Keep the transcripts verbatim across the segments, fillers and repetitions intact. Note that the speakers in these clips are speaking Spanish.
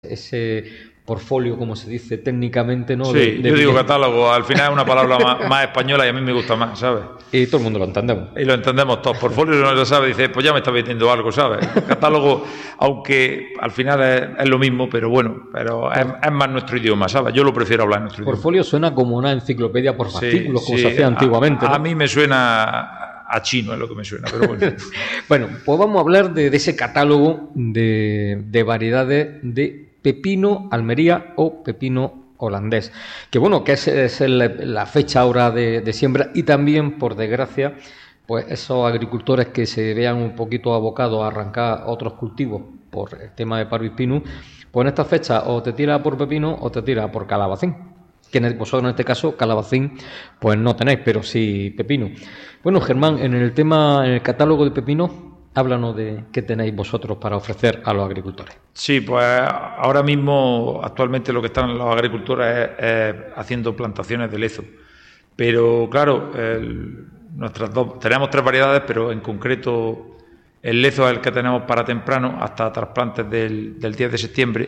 ese portfolio, como se dice técnicamente, ¿no? Sí, de, de yo digo bien. catálogo, al final es una palabra más, más española y a mí me gusta más, ¿sabes? Y todo el mundo lo entendemos. Y lo entendemos todos. Portfolio no lo sabe, dice, pues ya me está vendiendo algo, ¿sabes? Catálogo, aunque al final es, es lo mismo, pero bueno, pero es, es más nuestro idioma, ¿sabes? Yo lo prefiero hablar en nuestro Portfolio idioma. suena como una enciclopedia por fascículos, Sí, como sí, se hacía antiguamente, a, ¿no? a mí me suena a chino, es lo que me suena, pero bueno. Bueno, pues vamos a hablar de, de ese catálogo de, de variedades de pepino Almería o pepino holandés, que bueno, que es, es el, la fecha ahora de, de siembra, y también, por desgracia, pues esos agricultores que se vean un poquito abocados a arrancar otros cultivos por el tema de paro y pino, pues en esta fecha o te tira por pepino o te tira por calabacín, que vosotros en este caso calabacín pues no tenéis, pero sí pepino. Bueno, Germán, en el tema, en el catálogo de pepino, háblanos de qué tenéis vosotros para ofrecer a los agricultores. Sí, pues ahora mismo, actualmente lo que están los agricultores es, es haciendo plantaciones de lezo. Pero claro, el, nuestras dos, tenemos tres variedades, pero en concreto el lezo es el que tenemos para temprano, hasta trasplantes del, del diez de septiembre,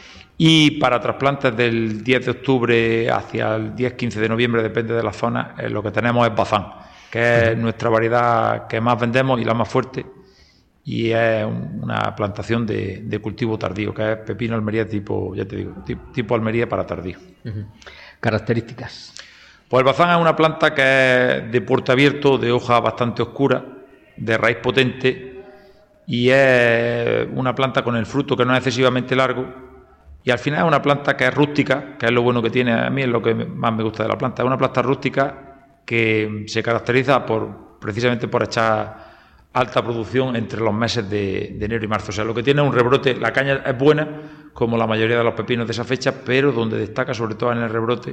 y para trasplantes del diez de octubre hacia el diez quince de noviembre, depende de la zona, eh, lo que tenemos es bazán, que es nuestra variedad que más vendemos y la más fuerte. Y es una plantación de, de cultivo tardío, que es pepino Almería tipo, ya te digo, tipo, tipo Almería para tardío. Uh-huh. Características. Pues el bazán es una planta que es de puerto abierto, de hoja bastante oscura, de raíz potente, y es una planta con el fruto que no es excesivamente largo, y al final es una planta que es rústica, que es lo bueno que tiene, a mí es lo que más me gusta de la planta, es una planta rústica que se caracteriza por precisamente por echar alta producción entre los meses de, de enero y marzo. O sea, lo que tiene es un rebrote, la caña es buena, como la mayoría de los pepinos de esa fecha, pero donde destaca sobre todo en el rebrote,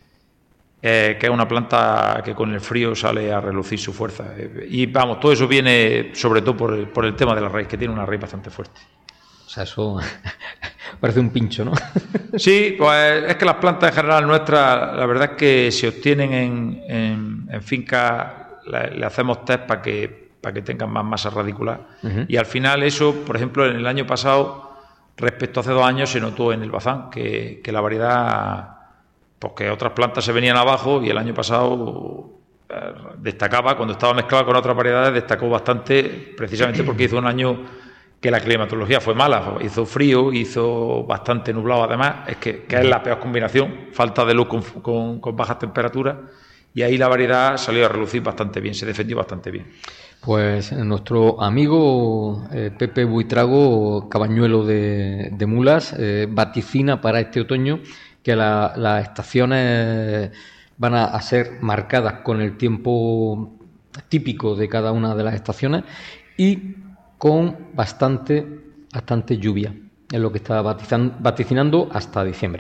eh, que es una planta que con el frío sale a relucir su fuerza. Y vamos, todo eso viene sobre todo por el, por el tema de la raíz, que tiene una raíz bastante fuerte. O sea, eso parece un pincho, ¿no? Sí, pues es que las plantas en general nuestras, la verdad es que se obtienen en, en, en fincas, le, le hacemos test para que para que tengan más masa radicular. Uh-huh. Y al final eso, por ejemplo, en el año pasado, respecto a hace dos años, se notó en el bazán que, que la variedad, pues que otras plantas se venían abajo, y el año pasado eh, destacaba, cuando estaba mezclada con otras variedades, destacó bastante, precisamente porque hizo un año que la climatología fue mala, hizo frío, hizo bastante nublado además, es que, que es la peor combinación, falta de luz con, con, con bajas temperaturas, y ahí la variedad salió a relucir bastante bien, se defendió bastante bien. Pues nuestro amigo eh, Pepe Buitrago, cabañuelo de, de mulas, eh, vaticina para este otoño que la, las estaciones van a, a ser marcadas con el tiempo típico de cada una de las estaciones y con bastante, bastante lluvia, es lo que está vaticinando hasta diciembre.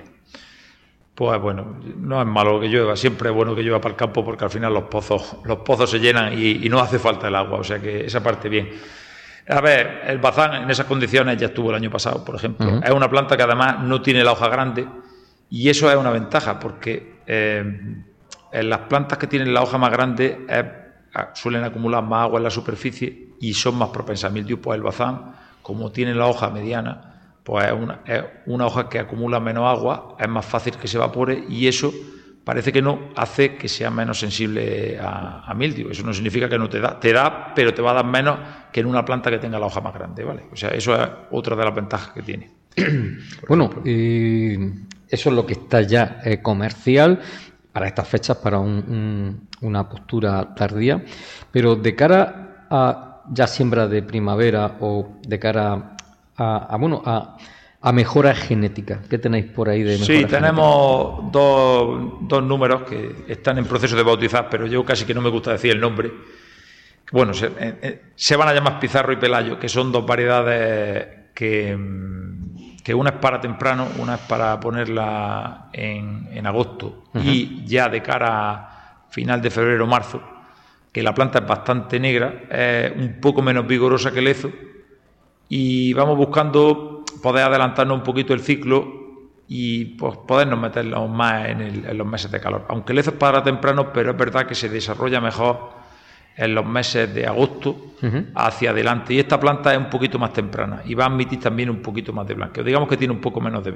Pues bueno, no es malo que llueva, siempre es bueno que llueva para el campo, porque al final los pozos, los pozos se llenan y, y no hace falta el agua, o sea que esa parte bien. A ver, el bazán en esas condiciones ya estuvo el año pasado, por ejemplo. Uh-huh. Es una planta que además no tiene la hoja grande, y eso es una ventaja, porque eh, en las plantas que tienen la hoja más grande eh, suelen acumular más agua en la superficie y son más propensas a mildiu. Pues el bazán, como tiene la hoja mediana, pues es una, es una hoja que acumula menos agua, es más fácil que se evapore, y eso parece que no hace que sea menos sensible a, a mildiu. Eso no significa que no te da, te da, pero te va a dar menos que en una planta que tenga la hoja más grande, ¿vale? O sea, eso es otra de las ventajas que tiene. Bueno, y eso es lo que está ya eh, comercial para estas fechas, para un, un, una postura tardía, pero de cara a ya siembra de primavera o de cara a, a bueno a, a mejora genética, ¿qué tenéis por ahí de mejora Sí, genética? tenemos dos, dos números que están en proceso de bautizar, pero yo casi que no me gusta decir el nombre. Bueno, se, eh, se van a llamar Pizarro y Pelayo, que son dos variedades que, que una es para temprano, una es para ponerla en, en agosto, uh-huh. y ya de cara a final de febrero o marzo, que la planta es bastante negra, es un poco menos vigorosa que el lezo, y vamos buscando poder adelantarnos un poquito el ciclo y pues podernos meternos más en, el, en los meses de calor. Aunque el lezo es para temprano, pero es verdad que se desarrolla mejor en los meses de agosto uh-huh. hacia adelante. Y esta planta es un poquito más temprana y va a admitir también un poquito más de blanqueo. Digamos que tiene un poco menos de